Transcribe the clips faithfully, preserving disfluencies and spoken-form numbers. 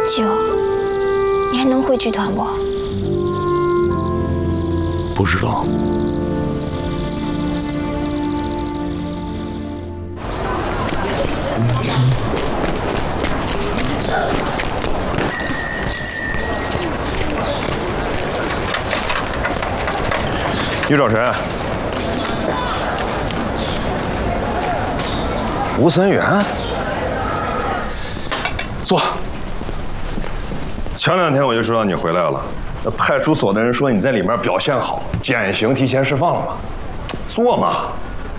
舅，你还能回剧团不？ 不知道。 你找谁？吴三元。坐。前两天我就知道你回来了，那派出所的人说你在里面表现好，减刑提前释放了嘛。坐嘛。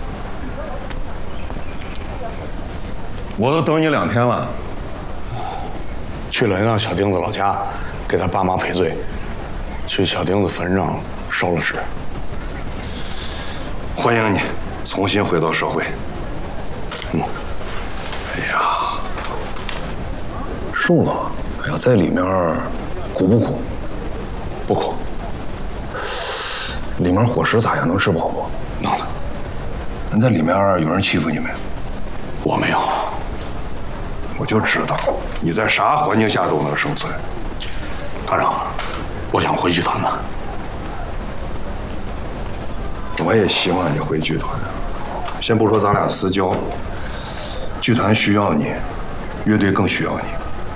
我都等你两天了。 去了趟小丁子老家，给他爸妈赔罪，去小丁子坟上烧了纸。 欢迎你重新回到社会。嗯。哎呀，瘦了。哎呀，在里面苦不苦？ 不苦。 里面伙食咋样？能吃饱不？ 能的。 那在里面有人欺负你没？ 我没有。 我就知道你在啥环境下都能生存。 团长，我想回剧团呢。 我也希望你回剧团。先不说咱俩私交，剧团需要你，乐队更需要你。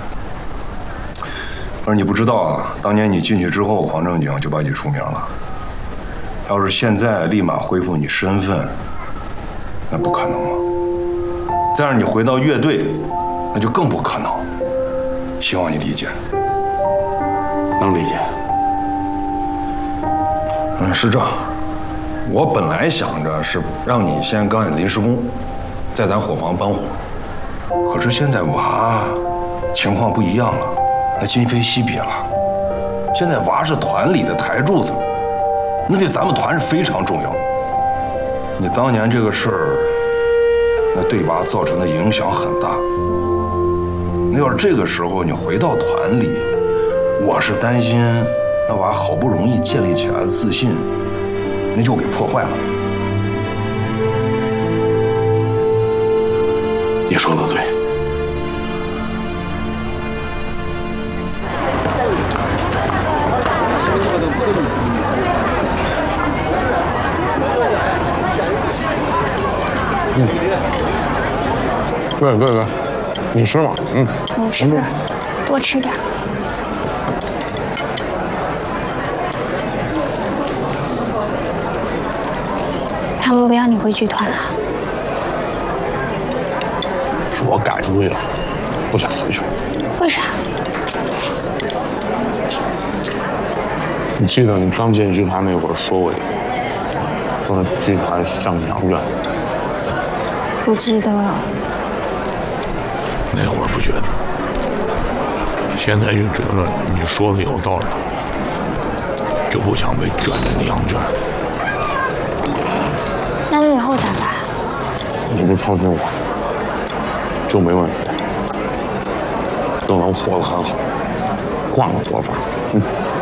但是你不知道啊，当年你进去之后，黄正经就把你出名了。要是现在立马恢复你身份，那不可能了。再让你回到乐队，那就更不可能。希望你理解。 能理解。 嗯，是这。我本来想着是让你先干临时工，在咱伙房帮活。可是现在娃情况不一样了，那今非昔比了。现在娃是团里的台柱子，那对咱们团是非常重要。你当年这个事儿，那对娃造成的影响很大。那要是这个时候你回到团里，我是担心那娃好不容易建立起来的自信，那就给破坏了。 你说的对。嗯，对对对，你吃嘛，嗯。 不是，多吃点。他们不要你回剧团啊？ 是我改主意了，不想回去。 为啥？ 你记得你刚进剧团那会儿说过的，说剧团像羊圈。 不记得了。 那会儿不觉得，现在就觉得你说的有道理，就不想被卷在那羊圈。 那你以后咋办？ 你不操心我，就没问题，就能活得很好，换个活法。嗯。